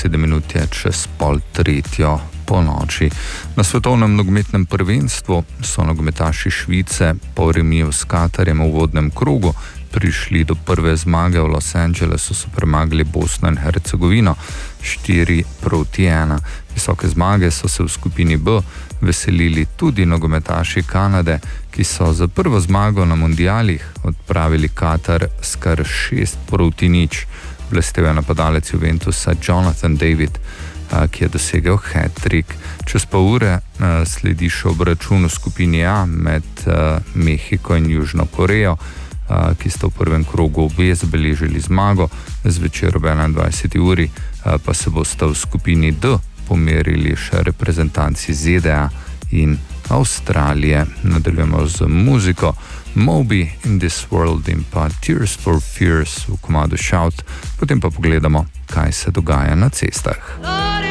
7 minut je čez 2:30 po noči. Na svetovnem nogometnem prvenstvu so nogometaši Švice po remiju s Katarjem v uvodnem krogu prišli do prve zmage. V Los Angelesu so premagali Bosno in Hercegovino 4:1. Visoke zmage so se v skupini B veselili tudi nogometaši Kanade, ki so za prvo zmago na mundialih odpravili Katar s kar 6:0. Blestel je napadalec Juventusa Jonathan David, ki je dosegel hat-trick. Čez pol ure sledi še obračun v skupini A med Mehiko in Južno Korejo, ki sta v prvem krogu obe zabeležili zmago. Zvečer ob 21. uri pa se bosta v skupini D pomerili še reprezentanci ZDA in Avstralije. Nadaljujemo z muziko. Moby in This World in pa Tears for Fears v komadu Shout, potem pa pogledamo, kaj se dogaja na cestah.